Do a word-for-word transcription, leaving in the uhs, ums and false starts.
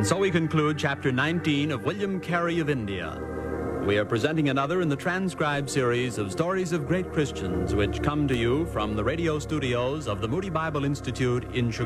And so we conclude chapter nineteen of William Carey of India. We are presenting another in the transcribed series of Stories of Great Christians, which come to you from the radio studios of the Moody Bible Institute in Chicago.